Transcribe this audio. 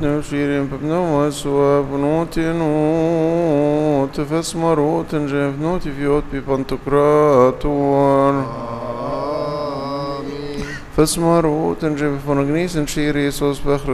نوشيرين ببنوس وبنوت نوت فاسمروت جيف نوت فيوت ببنتقراطور فاسمروت جيف فنغنيس شيريسوس بخر